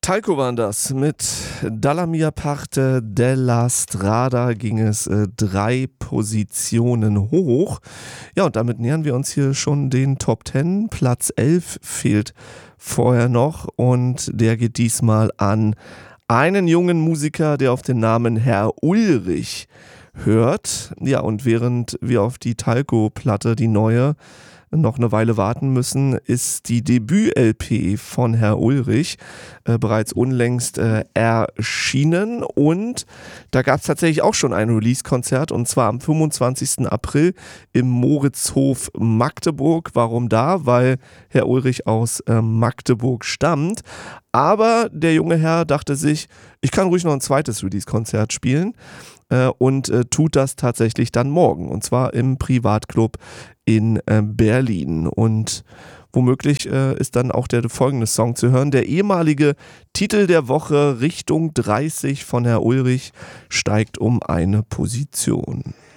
Talco waren das. Mit Dalla mia parte della strada ging es 3 Positionen hoch. Ja, und damit nähern wir uns hier schon den Top 10. Platz 11 fehlt vorher noch und der geht diesmal an einen jungen Musiker, der auf den Namen Herr Ulrich hört. Ja, und während wir auf die Talco-Platte, die neue, noch eine Weile warten müssen, ist die Debüt-LP von Herr Ulrich bereits unlängst erschienen und da gab es tatsächlich auch schon ein Release-Konzert und zwar am 25. April im Moritzhof Magdeburg. Warum da? Weil Herr Ulrich aus Magdeburg stammt. Aber der junge Herr dachte sich, ich kann ruhig noch ein zweites Release-Konzert spielen und tut das tatsächlich dann morgen und zwar im Privatclub in Berlin. Und womöglich ist dann auch der folgende Song zu hören. Der ehemalige Titel der Woche Richtung 30 von Herr Ulrich steigt um eine Position.